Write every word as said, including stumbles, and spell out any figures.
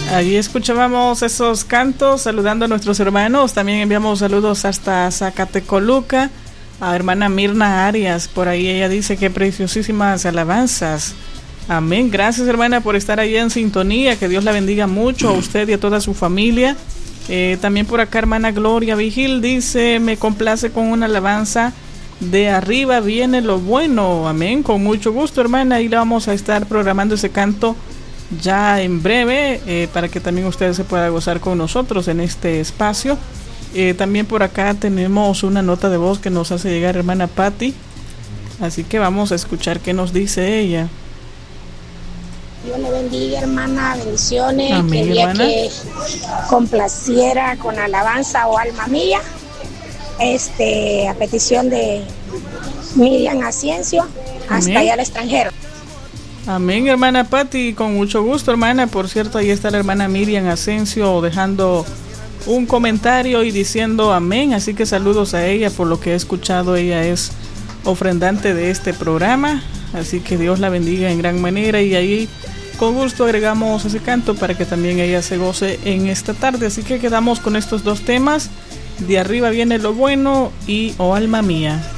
Ahí escuchábamos esos cantos saludando a nuestros hermanos. También enviamos saludos hasta Zacatecoluca a hermana Mirna Arias. Por ahí ella dice que preciosísimas alabanzas. Amén. Gracias, hermana, por estar ahí en sintonía. Que Dios la bendiga mucho a usted y a toda su familia. Eh, también por acá hermana Gloria Vigil dice: me complace con una alabanza de Arriba Viene lo Bueno. Amén. Con mucho gusto, hermana. Ahí le vamos a estar programando ese canto ya en breve, eh, para que también usted se pueda gozar con nosotros en este espacio. Eh, también por acá tenemos una nota de voz que nos hace llegar hermana Patti, así que vamos a escuchar qué nos dice ella. Dios le bendiga, hermana, bendiciones. Amén, quería hermana. que complaciera con alabanza o alma mía, este, a petición de Miriam Ascencio, hasta Amén. allá al extranjero. Amén, hermana Patti, con mucho gusto, hermana. Por cierto, ahí está la hermana Miriam Ascencio dejando un comentario y diciendo amén, así que saludos a ella. Por lo que he escuchado, ella es ofrendante de este programa, así que Dios la bendiga en gran manera. Y ahí con gusto agregamos ese canto para que también ella se goce en esta tarde. Así que quedamos con estos dos temas: de Arriba Viene lo Bueno y Oh Alma Mía.